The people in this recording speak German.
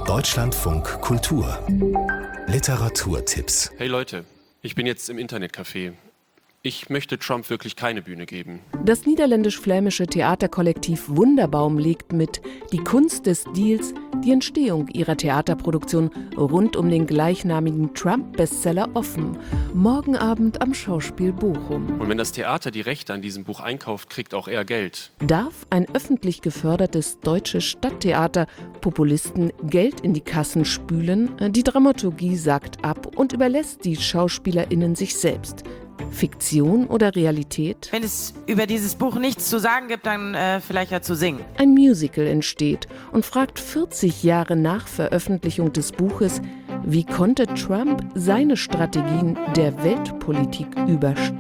Deutschlandfunk Kultur Literaturtipps. Hey Leute, ich bin jetzt im Internetcafé. Ich möchte Trump wirklich keine Bühne geben. Das niederländisch-flämische Theaterkollektiv Wunderbaum legt mit Die Kunst des Deals die Entstehung ihrer Theaterproduktion rund um den gleichnamigen Trump-Bestseller offen. Morgen Abend am Schauspiel Bochum. Und wenn das Theater die Rechte an diesem Buch einkauft, kriegt auch er Geld. Darf ein öffentlich gefördertes deutsches Stadttheater Populisten Geld in die Kassen spülen? Die Dramaturgie sagt ab und überlässt die SchauspielerInnen sich selbst. Fiktion oder Realität? Wenn es über dieses Buch nichts zu sagen gibt, dann vielleicht ja zu singen. Ein Musical entsteht und fragt 40 Jahre nach Veröffentlichung des Buches, wie konnte Trump seine Strategien der Weltpolitik überstülpen?